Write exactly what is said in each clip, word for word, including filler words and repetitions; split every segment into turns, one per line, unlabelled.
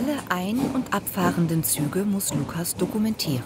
Alle ein- und abfahrenden Züge muss Lukas dokumentieren.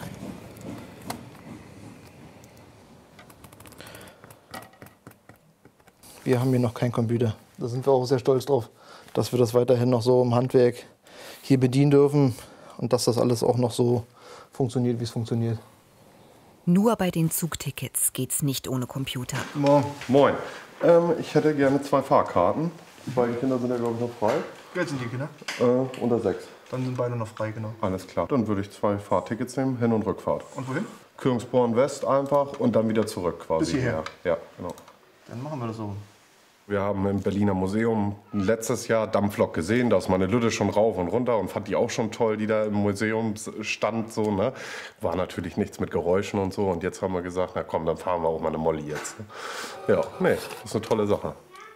Wir haben hier noch keinen Computer. Da sind wir auch sehr stolz drauf, dass wir das weiterhin noch so im Handwerk hier bedienen dürfen und dass das alles auch noch so funktioniert, wie es funktioniert.
Nur bei den Zugtickets geht's nicht ohne Computer.
Moin. Moin. Ähm, ich hätte gerne zwei Fahrkarten. Die beiden Kinder sind ja, glaube ich, noch frei.
Wie alt sind die Kinder?
Äh, unter sechs.
Dann sind beide noch frei, genau.
Alles klar. Dann würde ich zwei Fahrtickets nehmen, Hin- und Rückfahrt.
Und wohin?
Küringsborn West einfach und dann wieder zurück quasi.
Bis hierher?
Ja, genau.
Dann machen wir das so.
Wir haben im Berliner Museum letztes Jahr Dampflok gesehen. Da ist meine Lütte schon rauf und runter und fand die auch schon toll, die da im Museum stand. So, ne? War natürlich nichts mit Geräuschen und so. Und jetzt haben wir gesagt, na komm, dann fahren wir auch mal eine Molly jetzt. Ja, nee, das ist eine tolle Sache.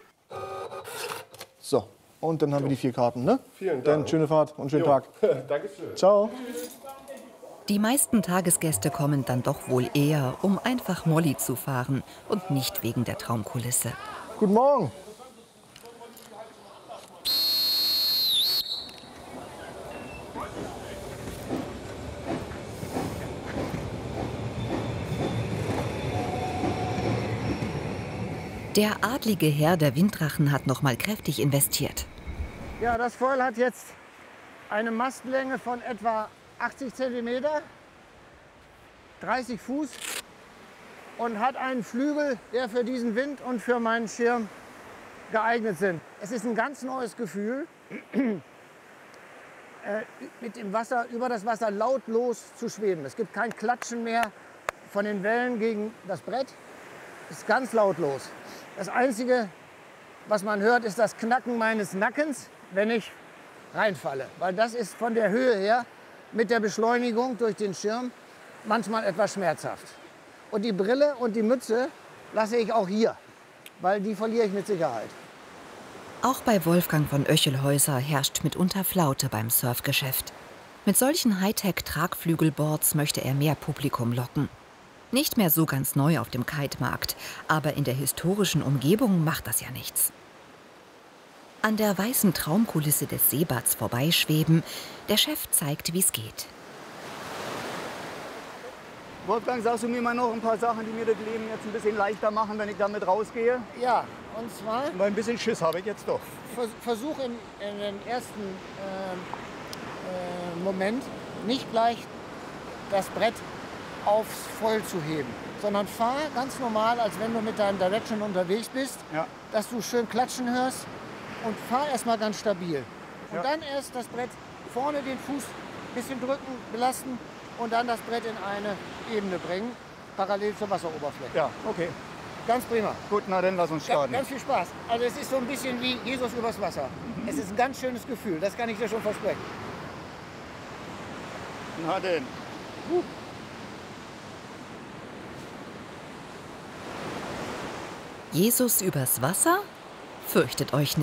So, und dann haben wir die vier Karten, ne?
Vielen Dank.
Dann schöne Fahrt und schönen
Jo.
Tag.
Dankeschön.
Ciao.
Die meisten Tagesgäste kommen dann doch wohl eher, um einfach Molly zu fahren und nicht wegen der Traumkulisse.
Guten Morgen.
Der adlige Herr der Winddrachen hat noch mal kräftig investiert.
Ja, das Foil hat jetzt eine Mastlänge von etwa achtzig Zentimeter, dreißig Fuß und hat einen Flügel, der für diesen Wind und für meinen Schirm geeignet sind. Es ist ein ganz neues Gefühl, äh, mit dem Wasser, über das Wasser lautlos zu schweben. Es gibt kein Klatschen mehr von den Wellen gegen das Brett. Es ist ganz lautlos. Das Einzige, was man hört, ist das Knacken meines Nackens, wenn ich reinfalle. Weil das ist von der Höhe her mit der Beschleunigung durch den Schirm manchmal etwas schmerzhaft. Und die Brille und die Mütze lasse ich auch hier, weil die verliere ich mit Sicherheit.
Auch bei Wolfgang von Oechelhäuser herrscht mitunter Flaute beim Surfgeschäft. Mit solchen Hightech-Tragflügelboards möchte er mehr Publikum locken. Nicht mehr so ganz neu auf dem Kitemarkt, aber in der historischen Umgebung macht das ja nichts. An der weißen Traumkulisse des Seebads vorbeischweben, der Chef zeigt, wie es geht.
Wolfgang, sagst du mir mal noch ein paar Sachen, die mir das Leben jetzt ein bisschen leichter machen, wenn ich damit rausgehe?
Ja, und zwar
Weil ein bisschen Schiss habe ich jetzt doch.
vers versuch in, in den ersten äh, äh, Moment nicht gleich das Brett aufs Voll zu heben, sondern fahr ganz normal, als wenn du mit deinem Direction unterwegs bist,
Ja.
dass du schön klatschen hörst und fahr erstmal ganz stabil. Und
Ja.
dann erst das Brett vorne den Fuß ein bisschen drücken, belasten und dann das Brett in eine Ebene bringen, parallel zur Wasseroberfläche.
Ja, okay.
Ganz prima.
Gut, na dann lass uns
Ga
starten.
ganz viel Spaß. Also es ist so ein bisschen wie Jesus übers Wasser. Es ist ein ganz schönes Gefühl, das kann ich dir schon versprechen.
Na denn.
Jesus übers Wasser? Fürchtet euch nicht.